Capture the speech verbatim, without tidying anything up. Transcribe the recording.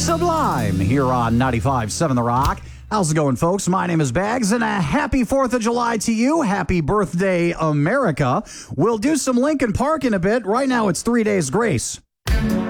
Sublime here on ninety-five point seven The Rock. How's it going, folks? My name is Bags, and a happy fourth of July to you. Happy birthday, America. We'll do some Lincoln Park in a bit. Right now, it's Three Days Grace.